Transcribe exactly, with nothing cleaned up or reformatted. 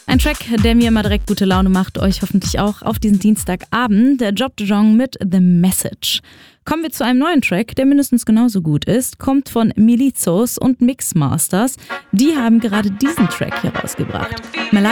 Ein Track, der mir immer direkt gute Laune macht, euch hoffentlich auch auf diesen Dienstagabend. Der Job de Jong mit The Message. Kommen wir zu einem neuen Track, der mindestens genauso gut ist. Kommt von Milizos und Mixmasters. Die haben gerade diesen Track hier rausgebracht.